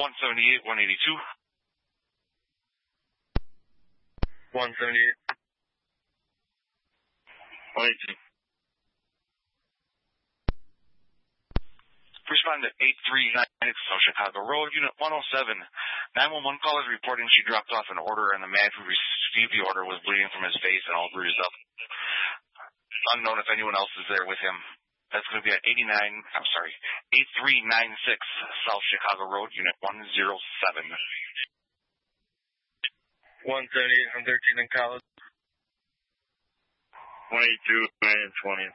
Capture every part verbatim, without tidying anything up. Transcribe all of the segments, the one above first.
one seventy-eight, one eighty-two. one seventy-eight. one eighty-two. Respond to eight three nine six South Chicago Road, Unit one oh seven. nine one one call is reporting she dropped off an order and the man who received the order was bleeding from his face and all bruised up. Unknown if anyone else is there with him. That's going to be at eighty-nine, I'm sorry, eight three nine six South Chicago Road, Unit one oh seven. one seventy-eight from thirteen in College. one eighty-two, nine twenty.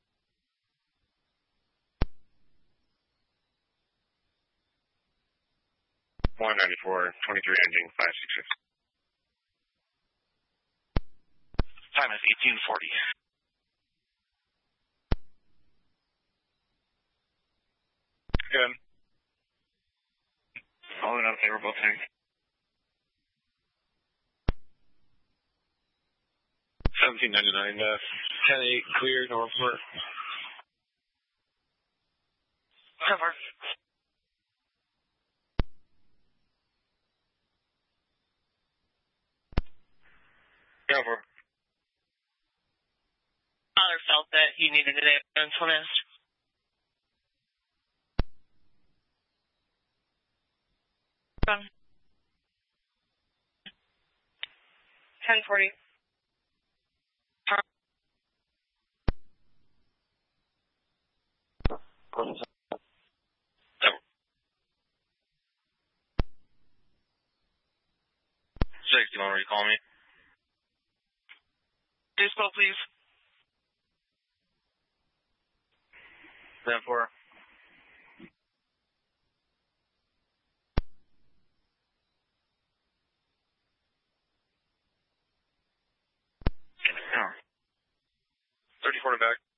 one ninety-four, twenty-three ending five six six. Time is eighteen forty. Good. All in unfavorable tank. seventeen ninety-nine, uh, ten eight, clear, Northport. Cover. Cover. Father felt that he needed an ambulance on this. ten forty. Six, you want to recall me? Do so, please. ten four. thirty-four to back.